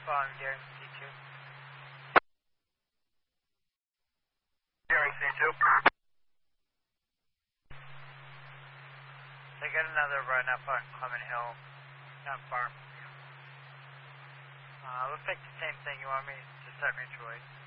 Following Daring C2. Daring C2. They got another run up on Clement Hill, not far from you. Looks like the same thing. You want me to set mutual aid?